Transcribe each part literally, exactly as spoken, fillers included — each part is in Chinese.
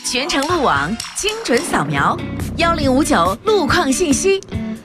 全程路网精准扫描，幺零五九路况信息。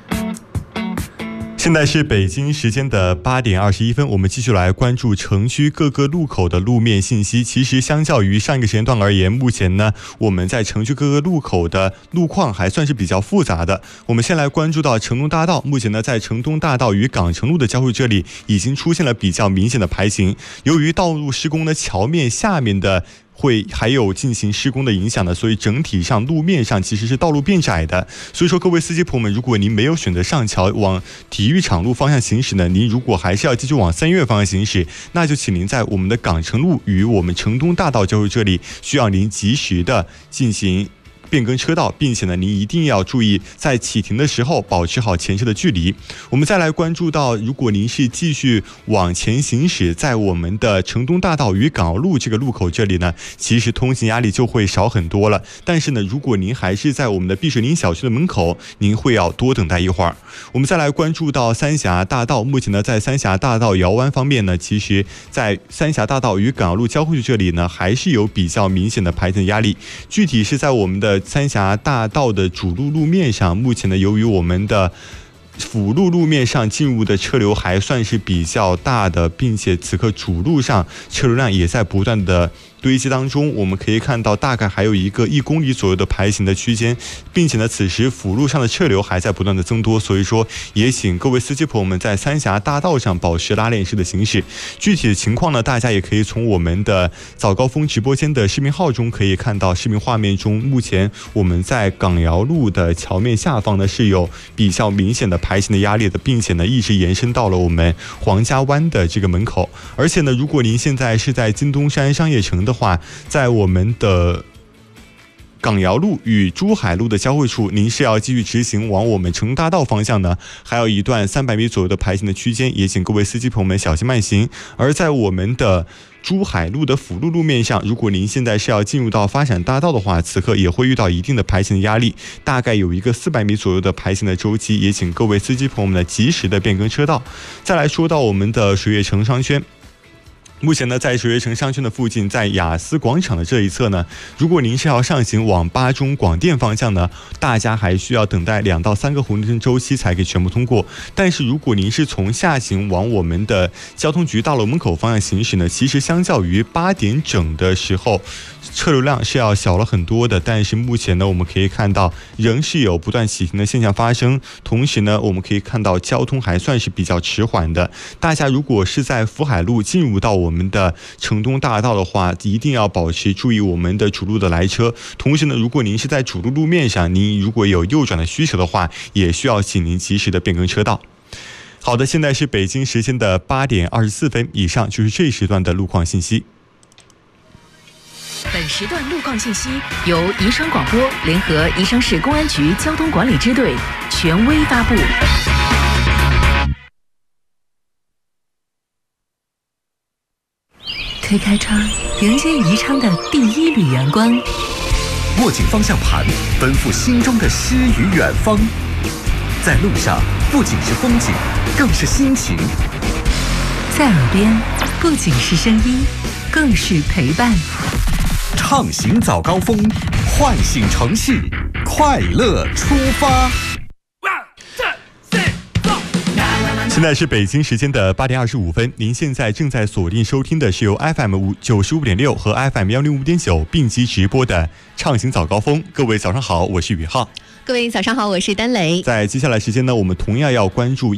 现在是北京时间的八点二十一分，我们继续来关注城区各个路口的路面信息。其实相较于上一个时间段而言，目前呢我们在城区各个路口的路况还算是比较复杂的。我们先来关注到城东大道，目前呢在城东大道与港城路的交汇这里已经出现了比较明显的排形，由于道路施工的桥面下面的会还有进行施工的影响的，所以整体上路面上其实是道路变窄的。所以说各位司机朋友们，如果您没有选择上桥往体育场路方向行驶呢，您如果还是要继续往三院方向行驶，那就请您在我们的港城路与我们城东大道交汇这里，需要您及时的进行变更车道，并且呢您一定要注意在启停的时候保持好前车的距离。我们再来关注到，如果您是继续往前行驶，在我们的城东大道与港澳路这个路口这里呢，其实通行压力就会少很多了。但是呢如果您还是在我们的碧水林小区的门口，您会要多等待一会儿。我们再来关注到三峡大道，目前呢在三峡大道姚湾方面呢，其实在三峡大道与港澳路交汇这里呢，还是有比较明显的排行压力。具体是在我们的三峡大道的主路路面上，目前呢由于我们的辅路路面上进入的车流还算是比较大的，并且此刻主路上车流量也在不断的堆积当中，我们可以看到大概还有一个一公里左右的排行的区间，并且呢此时辅路上的车流还在不断的增多，所以说也请各位司机朋友们在三峡大道上保持拉链式的行驶。具体的情况呢，大家也可以从我们的早高峰直播间的视频号中可以看到，视频画面中目前我们在港窑路的桥面下方呢是有比较明显的排行的压力的，并且呢一直延伸到了我们黄家湾的这个门口。而且呢如果您现在是在金东山商业城的话，在我们的港窑路与珠海路的交汇处，您是要继续直行往我们城大道方向呢，还有一段三百米左右的排行的区间，也请各位司机朋友们小心慢行。而在我们的珠海路的辅路路面上，如果您现在是要进入到发展大道的话，此刻也会遇到一定的排行的压力，大概有一个四百米左右的排行的周期，也请各位司机朋友们呢及时的变更车道。再来说到我们的水悦城商圈，目前呢在水悦城商圈的附近，在雅思广场的这一侧呢，如果您是要上行往八中广电方向呢，大家还需要等待两到三个红绿灯周期才可以全部通过。但是如果您是从下行往我们的交通局大楼门口方向行驶呢，其实相较于八点整的时候车流量是要小了很多的，但是目前呢我们可以看到仍是有不断启停的现象发生，同时呢我们可以看到交通还算是比较迟缓的。大家如果是在福海路进入到我们我们的城东大道的话，一定要保持注意我们的主路的来车。同时呢，如果您是在主路路面上，您如果有右转的需求的话，也需要请您及时的变更车道。好的，现在是北京时间的八点二十四分，以上就是这一时段的路况信息。 本时段路况信息由宜昌广播联合宜昌市公安局交通管理支队权威发布。推开窗，迎接宜昌的第一缕阳光。 握紧方向盘，奔赴心中的诗与远方。在路上，不仅是风景，更是心情。 在耳边，不仅是声音，更是陪伴。 畅行早高峰，唤醒城市，快乐出发。 现在是北京时间的八点二十五分，您现在正在锁定收听的是由 F M 五九十五点六和 F M 幺零五点九并机直播的畅行早高峰。各位早上好，我是宇浩。 各位早上好，我是丹雷。 在接下来时间呢，我们同样要关注